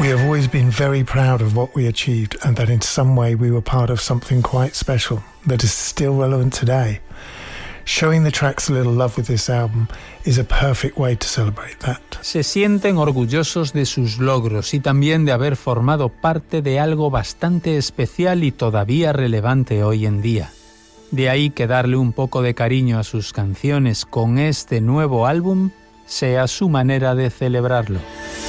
We have always been very proud of what we achieved and that in some way we were part of something quite special that is still relevant today. Showing the tracks a little love with this album is a perfect way to celebrate that. Se sienten orgullosos de sus logros y también de haber formado parte de algo bastante especial y todavía relevante hoy en día. De ahí que darle un poco de cariño a sus canciones con este nuevo álbum sea su manera de celebrarlo.